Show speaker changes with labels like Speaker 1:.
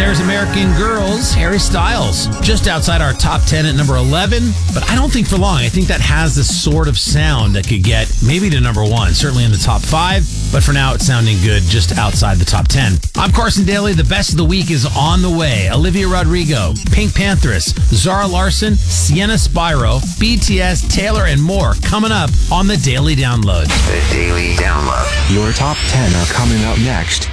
Speaker 1: there's American Girls, Harry Styles. Just outside our top 10 at number 11, but I don't think for long. I think that has the sort of sound that could get maybe to number 1, certainly in the top 5, but for now it's sounding good just outside the top 10. I'm Carson Daly. The best of the week is on the way. Olivia Rodrigo, Pink Panthers, Zara Larsson, Sienna Spyro, BTS, Taylor, and more coming up on the Daily Download.
Speaker 2: The Daily Download.
Speaker 3: Your top 10 are coming up next.